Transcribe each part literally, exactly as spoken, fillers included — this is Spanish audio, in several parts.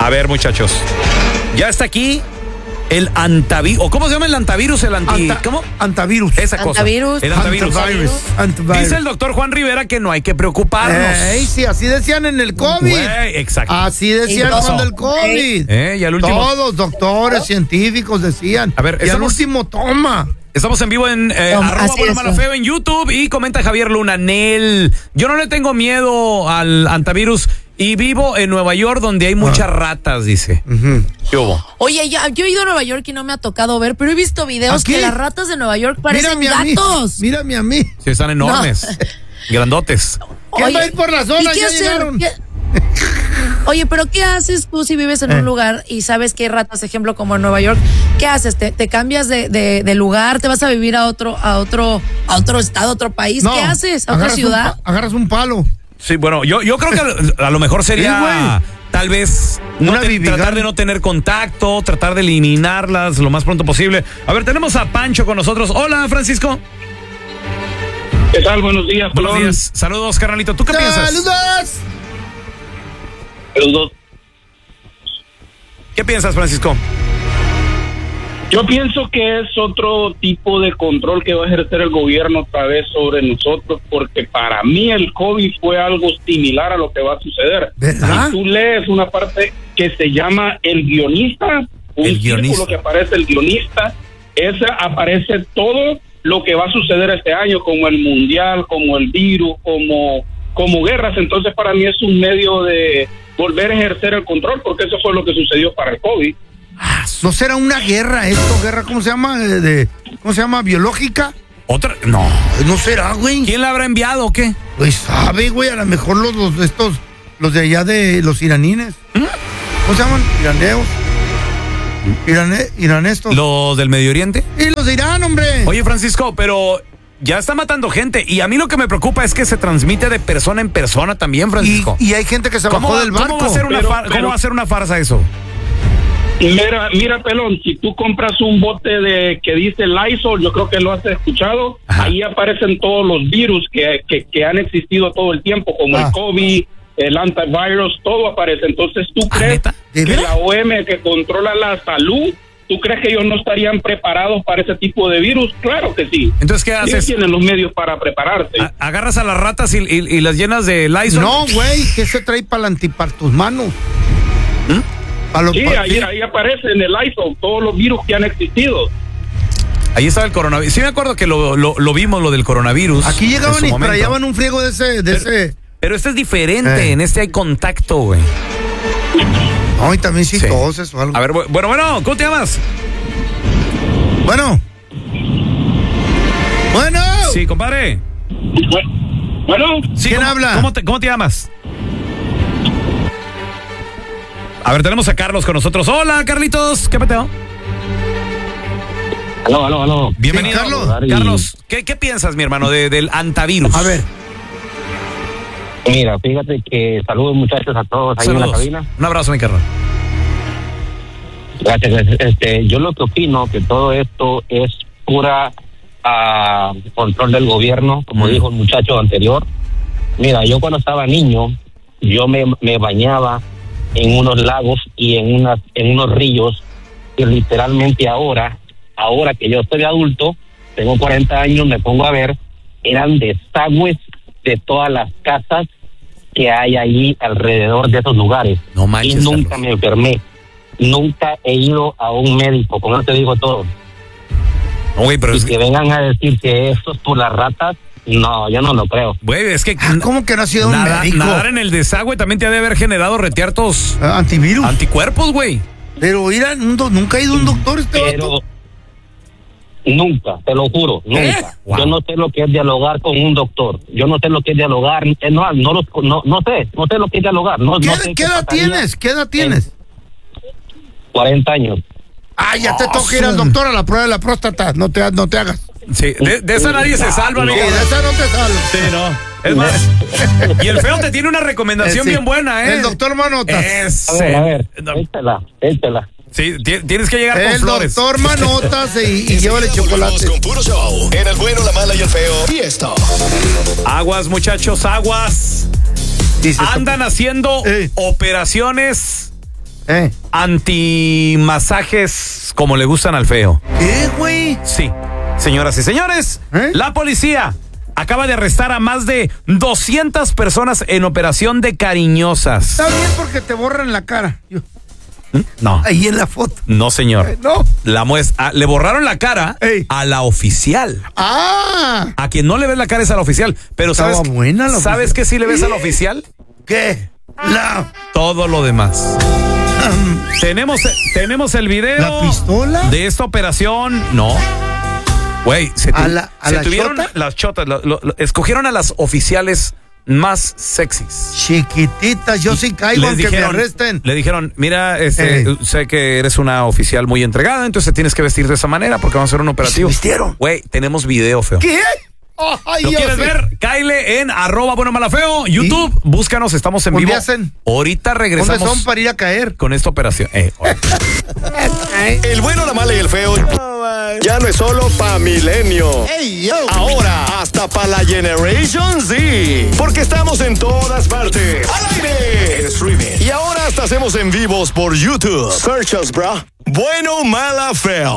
A ver, muchachos. Ya está aquí el antivirus. ¿Cómo se llama el antivirus? El anti... Anta, ¿Cómo? Antivirus. Esa cosa. Antivirus. El antivirus. Antivirus. Antivirus. Dice el doctor Juan Rivera que no hay que preocuparnos. Ey, sí, así decían en el COVID. Güey, exacto. Así decían Eso. cuando el COVID. Eh, y al último. Todos doctores, científicos decían. A ver, y al estamos- último, toma. Estamos en vivo en eh, No, arroba así Bueno es, Mala no. Feo en YouTube y comenta Javier Luna, Nel. Yo no le tengo miedo al antivirus y vivo en Nueva York donde hay muchas ratas, dice. Ujú. ¿Qué hubo? Oye, ya, yo he ido a Nueva York y no me ha tocado ver, pero he visto videos ¿Aquí? que las ratas de Nueva York parecen Mírame a mí. gatos. Mírame a mí. Sí, están enormes. Grandotes. ¿Quién Oye, va a ir por la ¿y zona? qué Ya hacer? llegaron. ¿Qué- Oye, pero ¿qué haces tú si vives en Eh. un lugar y sabes que hay ratas, ejemplo, como en Nueva York? ¿Qué haces? ¿Te, te cambias de, de, de lugar? ¿Te vas a vivir a otro, a otro, a otro estado, a otro país? No, ¿Qué haces? ¿A otra agarras un ciudad? pa- agarras un palo. Sí, bueno, yo, yo creo que a, a lo mejor sería Sí, güey. tal vez no Una te- bibigal. tratar de no tener contacto, tratar de eliminarlas lo más pronto posible. A ver, tenemos a Pancho con nosotros. Hola, Francisco. ¿Qué tal? Buenos días, Buenos Pelón. días. Saludos, carnalito. ¿Tú qué piensas? ¡Saludos! Saludos. ¿Qué piensas, Francisco? Yo pienso que es otro tipo de control que va a ejercer el gobierno otra vez sobre nosotros, porque para mí el COVID fue algo similar a lo que va a suceder. ¿Verdad? Si tú lees una parte que se llama el guionista, un El guionista. círculo que aparece el guionista, ese aparece todo lo que va a suceder este año, como el mundial, como el virus, como, como guerras. Entonces para mí es un medio de volver a ejercer el control, porque eso fue lo que sucedió para el COVID. ¿No será una guerra esto? ¿Guerra cómo se llama? De, de- ¿Cómo se llama? ¿Biológica? ¿Otra? No. No será, güey. ¿Quién la habrá enviado o qué? Pues sabe, güey, a lo mejor los, los estos, los de allá de los iranines. ¿Cómo se llaman? Iraneos. Irane, iranestos. ¿Los del Medio Oriente? Y los de Irán, hombre. Oye, Francisco, pero ya está matando gente. Y a mí lo que me preocupa es que se transmite de persona en persona también, y, Francisco. y hay gente que se ¿Cómo bajó va, del cómo barco. va a ser una Pero- far- pero- ¿Cómo va a ser una farsa eso? Mira, mira, Pelón, si tú compras un bote de que dice Lysol, yo creo que lo has escuchado, Ajá. ahí aparecen todos los virus que, que, que han existido todo el tiempo, como Ah. el COVID, el antivirus, todo aparece. Entonces, ¿tú ¿Ah, crees neta? ¿De que veras? la O M que controla la salud, tú crees que ellos no estarían preparados para ese tipo de virus? Claro que sí. Entonces, ¿qué Ellos haces? tienen los medios para prepararse. A- agarras a las ratas y, y- y las llenas de Lysol. No, güey, ¿qué se trae para para tus manos? Para los Sí, pa- ahí, ahí aparece en el Lysol todos los virus que han existido. Ahí estaba el coronavirus. Sí me acuerdo que lo, lo, lo vimos, lo del coronavirus. Aquí en llegaban su y momento. traían un friego de ese, de ese. Pero este es diferente. Eh. En este hay contacto, güey. No, y también sí, Sí. toses o algo. A ver, bu- bueno, bueno, ¿cómo te llamas? Bueno. Bueno. Sí, compadre. Bueno, Sí, ¿Quién ¿cómo- habla? ¿cómo te, ¿Cómo te llamas? A ver, tenemos a Carlos con nosotros. Hola, Carlitos. ¿Qué peteo? aló, aló, aló. Bienvenido. Sí, Carlos. Carlos, ¿qué, qué piensas, mi hermano, de, del antivirus? A ver. Mira, fíjate que saludos muchachos a todos ahí en la Saludos. cabina. Un abrazo, mi carnal. Gracias. Este, yo lo que opino que todo esto es pura ah, control del gobierno, como Mm. dijo el muchacho anterior. Mira, yo cuando estaba niño, yo me, me bañaba en unos lagos y en unas en unos ríos y literalmente ahora, ahora que yo estoy adulto, tengo cuarenta años, me pongo a ver, eran desagües de todas las casas que hay allí alrededor de esos lugares. No manches, y nunca Carlos. me enfermé. Nunca he ido a un médico, con eso te digo todo. No, güey, pero Y es que vengan a decir que esto es por las ratas, no, yo no lo creo. güey, es que Ah, ¿cómo que no ha sido un nada- médico? nadar en el desagüe también te ha de haber generado retiertos Ah, antivirus. anticuerpos, güey. Pero mira, un do- nunca ha ido un doctor este Pero vato. nunca, te lo juro, nunca. ¿Eh? Wow. Yo no sé lo que es dialogar con un doctor. Yo no sé lo que es dialogar, eh, no, no, lo- no, no sé, no sé lo que es dialogar. No, ¿Qué, no sé qué edad pasaría tienes? ¿Qué edad tienes? cuarenta años. Ah, ya te toca ir al Awesome. doctor a la prueba de la próstata. No te, no te hagas. Sí, de, de esa nadie se salva, No, Sí, amigo. de esa no te salvo. Sí, no. Es más, y el feo te tiene una recomendación Eh, sí. bien buena, ¿eh? El doctor Manotas. Ese. A ver, a ver, No, échala, échala. sí, ti- tienes que llegar con El flores. doctor Manotas y, y Enseguida llévale volvemos chocolate. con puro show. En el bueno, la mala y el feo. Y esto. Aguas, muchachos, aguas. Dice, Andan haciendo Eh. operaciones Eh. Antimasajes como le gustan al feo. ¿Qué, güey? Sí, señoras y señores, ¿Eh? la policía acaba de arrestar a más de doscientas personas en operación de cariñosas. Está bien porque te borran la cara. Yo- No, Ahí en la foto. no señor. Eh, no. La mues- ah, le borraron la cara Ey. a la oficial. Ah. A quien no le ves la cara es a la oficial. Pero Estaba ¿sabes, buena la ¿sabes oficial. qué sí le ves a la oficial? ¿Qué? La... Todo lo demás. Tenemos, tenemos el video. ¿La pistola? De esta operación. No. Güey, se, tu- ¿A la- a se la tuvieron chota? las chotas. lo- lo- lo- escogieron a las oficiales más sexys. Chiquititas, yo sí caigo Les aunque dijeron- me arresten. Le dijeron, mira, este, Eh. sé que eres una oficial muy entregada, entonces tienes que vestir de esa manera porque vamos a hacer un operativo. ¿Se vistieron? Güey, tenemos video, feo. ¿Qué? Ay, ¿Lo Dios. quieres ver? Cáele en arroba bueno mala feo, YouTube, búscanos, estamos en ¿Dónde vivo. hacen? Ahorita ¿Dónde regresamos son para ir a caer? con esta operación. Eh, El bueno, la mala y el feo ya no es solo pa' Milenio. Ahora hasta pa' la Generation Z. Porque estamos en todas partes. ¡Al aire! En streaming. Y ahora hasta hacemos en vivos por YouTube. Search us, bro. Bueno, mala, feo.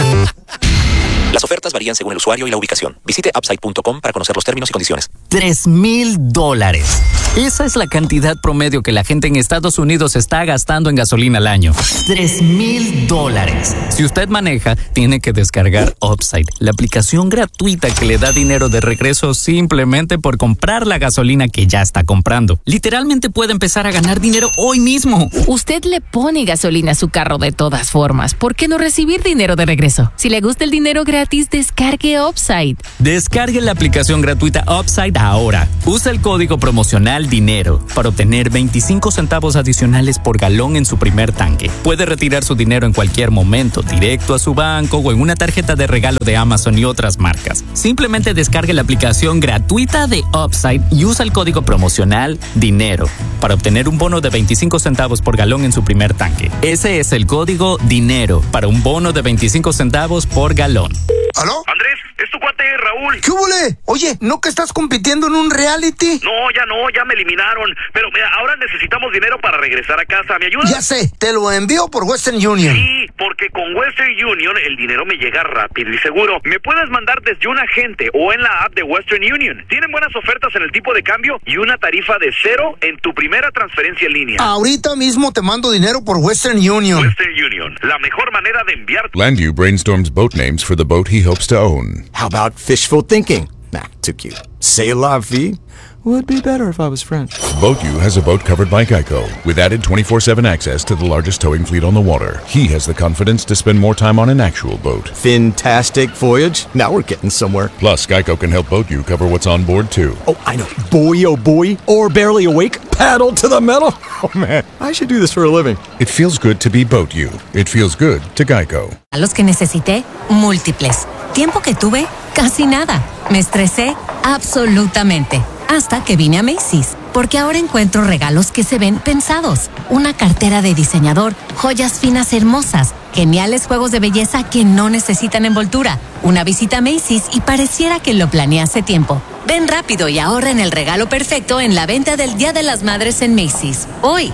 Las ofertas varían según el usuario y la ubicación. Visite upside punto com para conocer los términos y condiciones. Tres mil dólares. Esa es la cantidad promedio que la gente en Estados Unidos está gastando en gasolina al año. Tres mil dólares. Si usted maneja, tiene que descargar Upside, la aplicación gratuita que le da dinero de regreso simplemente por comprar la gasolina que ya está comprando. Literalmente puede empezar a ganar dinero hoy mismo. Usted le pone gasolina a su carro de todas formas. ¿Por qué no recibir dinero de regreso? Si le gusta el dinero gratis, descargue Upside. Descargue la aplicación gratuita Upside ahora. Usa el código promocional DINERO para obtener veinticinco centavos adicionales por galón en su primer tanque. Puede retirar su dinero en cualquier momento, directo a su banco o en una tarjeta de regalo de Amazon y otras marcas. Simplemente descargue la aplicación gratuita de Upside y usa el código promocional DINERO para obtener un bono de veinticinco centavos por galón en su primer tanque. Ese es el código DINERO para un bono de veinticinco centavos por galón. ¿Aló? Andrés, es tu cuate Raúl. ¿Qué hubole? Oye, ¿no que estás compitiendo en un reality? No, ya no, ya me eliminaron. Pero mira, ahora necesitamos dinero para regresar a casa. ¿Me ayudas? Ya sé, te lo envío por Western Union. Sí, porque con Western Union el dinero me llega rápido y seguro. Me puedes mandar desde un agente o en la app de Western Union. Tienen buenas ofertas en el tipo de cambio y una tarifa de cero en tu primera transferencia en línea. Ahorita mismo te mando dinero por Western Union. Western Union, la mejor manera de enviar. Landview brainstorms boat names for the boat he hopes to own. How about fishful thinking? Nah, too cute. C'est la vie. Would be better if I was French. BoatU has a boat covered by Geico with added twenty-four seven access to the largest towing fleet on the water. He has the confidence to spend more time on an actual boat. Fantastic voyage. Now we're getting somewhere. Plus, Geico can help BoatU cover what's on board too. Oh, I know. Boy, oh boy. Or barely awake. Paddle to the metal. Oh man, I should do this for a living. It feels good to be BoatU. It feels good to Geico. A los que necesité, múltiples. Tiempo que tuve, casi nada. Me estresé absolutamente. Hasta que vine a Macy's. Porque ahora encuentro regalos que se ven pensados. Una cartera de diseñador, joyas finas hermosas, geniales juegos de belleza que no necesitan envoltura. Una visita a Macy's y pareciera que lo planeé hace tiempo. Ven rápido y ahorra en el regalo perfecto en la venta del Día de las Madres en Macy's. Hoy.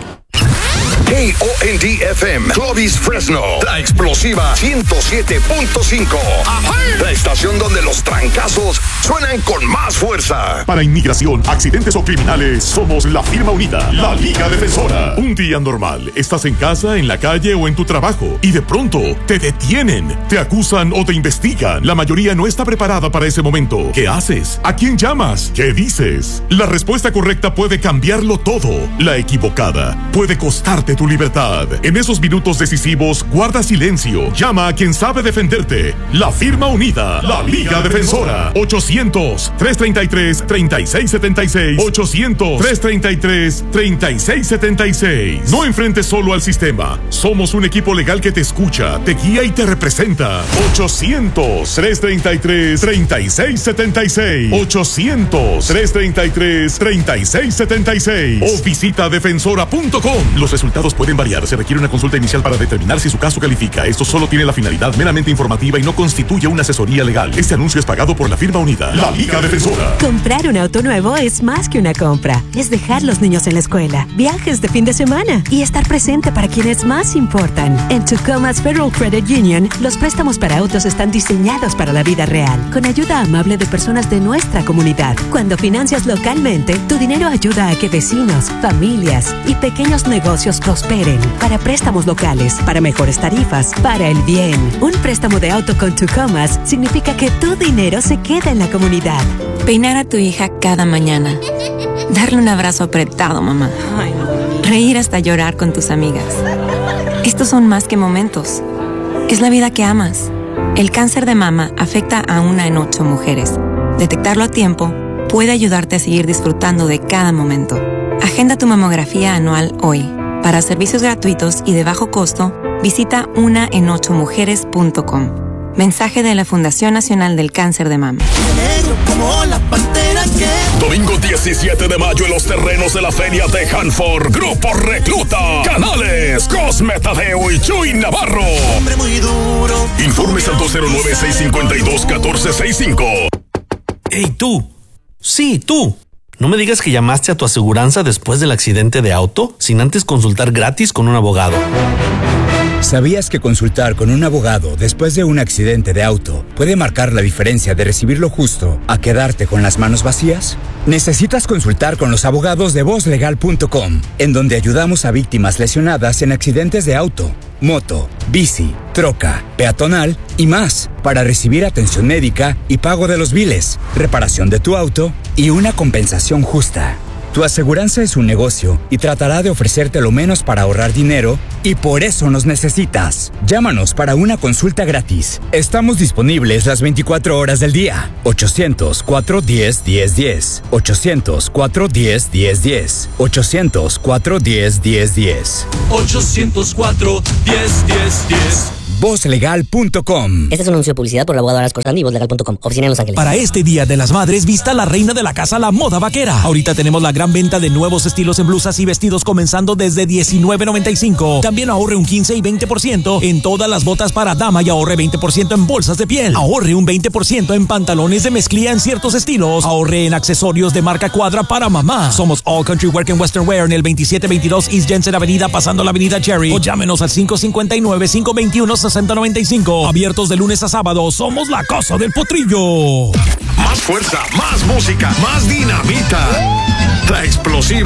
K O N D F M, Clovis Fresno, la explosiva ciento siete punto cinco. La estación donde los trancazos suenan con más fuerza. Para inmigración, accidentes o criminales, somos la firma unida, la Liga Defensora. Un día normal, estás en casa, en la calle o en tu trabajo y de pronto te detienen, te acusan o te investigan. La mayoría no está preparada para ese momento. ¿Qué haces? ¿A quién llamas? ¿Qué dices? La respuesta correcta puede cambiarlo todo. La equivocada puede costarte tu libertad. En esos minutos decisivos, guarda silencio. Llama a quien sabe defenderte. La firma unida, la Liga Defensora. ochocientos, trescientos treinta y tres, treinta y seis setenta y seis. ochocientos, trescientos treinta y tres, treinta y seis setenta y seis. No enfrentes solo al sistema. Somos un equipo legal que te escucha, te guía y te representa. ochocientos, trescientos treinta y tres, treinta y seis setenta y seis. ochocientos, trescientos treinta y tres, treinta y seis setenta y seis. O visita defensora punto com. Los resultados resultados pueden variar. Se requiere una consulta inicial para determinar si su caso califica. Esto solo tiene la finalidad meramente informativa y no constituye una asesoría legal. Este anuncio es pagado por la firma unida, la Liga Defensora. Comprar un auto nuevo es más que una compra. Es dejar los niños en la escuela, viajes de fin de semana y estar presente para quienes más importan. En Tucomas Federal Credit Union, los préstamos para autos están diseñados para la vida real, con ayuda amable de personas de nuestra comunidad. Cuando financias localmente, tu dinero ayuda a que vecinos, familias y pequeños negocios prosperen. Para préstamos locales, para mejores tarifas, para el bien. Un préstamo de auto con Tucomas significa que tu dinero se queda en la comunidad. Peinar a tu hija cada mañana. Darle un abrazo apretado, mamá. Reír hasta llorar con tus amigas. Estos son más que momentos. Es la vida que amas. El cáncer de mama afecta a una en ocho mujeres. Detectarlo a tiempo puede ayudarte a seguir disfrutando de cada momento. Agenda tu mamografía anual hoy. Para servicios gratuitos y de bajo costo, visita una en ocho mujeres punto com. Mensaje de la Fundación Nacional del Cáncer de Mama. Domingo diecisiete de mayo en los terrenos de la feria de Hanford. Grupo Recluta. Canales, Cosme Tadeo y Chuy Navarro. Hombre muy duro. Informes al dos cero nueve, seis cinco dos, uno cuatro seis cinco. Hey, tú. Sí, tú. No me digas que llamaste a tu aseguranza después del accidente de auto sin antes consultar gratis con un abogado. ¿Sabías que consultar con un abogado después de un accidente de auto puede marcar la diferencia de recibir lo justo a quedarte con las manos vacías? Necesitas consultar con los abogados de voz legal punto com, en donde ayudamos a víctimas lesionadas en accidentes de auto, moto, bici, troca, peatonal y más, para recibir atención médica y pago de los biles, reparación de tu auto y una compensación justa. Tu aseguranza es un negocio y tratará de ofrecerte lo menos para ahorrar dinero y por eso nos necesitas. Llámanos para una consulta gratis. Estamos disponibles las veinticuatro horas del día. ochocientos, cuatro uno cero, uno cero uno cero. ochocientos, cuatro uno cero, uno cero uno cero. ochocientos, cuatro uno cero, uno cero uno cero. ochocientos cuatro, diez, diez, diez. voz legal punto com. Este es un anuncio de publicidad por el abogado Aras Corsandi y voz legal punto com, oficina en Los Ángeles. Para este Día de las Madres, vista la reina de la casa, la moda vaquera. Ahorita tenemos la gran venta de nuevos estilos en blusas y vestidos comenzando desde diecinueve noventa y cinco. También ahorre un quince y veinte por ciento en todas las botas para dama y ahorre veinte por ciento en bolsas de piel. Ahorre un veinte por ciento en pantalones de mezclilla en ciertos estilos. Ahorre en accesorios de marca Cuadra para mamá. Somos All Country Work and Western Wear en el veintisiete veintidós East Jensen Avenida, pasando la avenida Cherry. O llámenos al cinco cinco nueve, cinco dos uno, seis cero nueve cinco. Abiertos de lunes a sábado. Somos la Casa del Potrillo. Más fuerza, más música, más dinamita. La explosiva